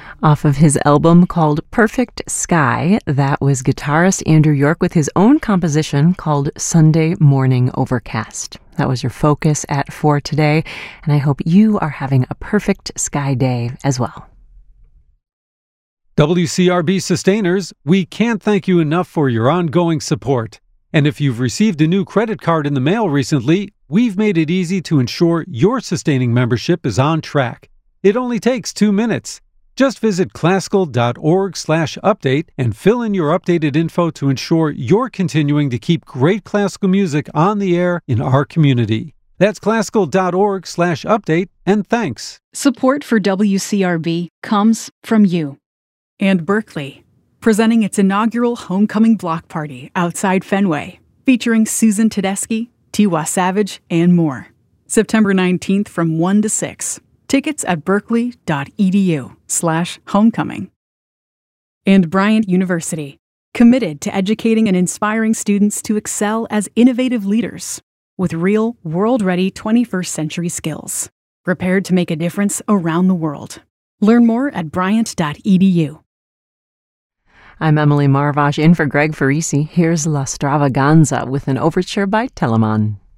Off of his album called Perfect Sky, that was guitarist Andrew York with his own composition called Sunday Morning Overcast. That was your focus at 4 today, and I hope you are having a perfect sky day as well. WCRB Sustainers, we can't thank you enough for your ongoing support. And if you've received a new credit card in the mail recently, we've made it easy to ensure your sustaining membership is on track. It only takes 2 minutes. Just visit classical.org/update and fill in your updated info to ensure you're continuing to keep great classical music on the air in our community. That's classical.org/update, and thanks. Support for WCRB comes from you. And Berkeley, presenting its inaugural homecoming block party outside Fenway, featuring Susan Tedeschi, Tiwa Savage, and more. September 19th from 1 to 6. Tickets at berkeley.edu/homecoming. And Bryant University, committed to educating and inspiring students to excel as innovative leaders with real, world-ready 21st century skills, prepared to make a difference around the world. Learn more at bryant.edu. I'm Emily Marvash in for Greg Farisi. Here's La Stravaganza with an overture by Telemann.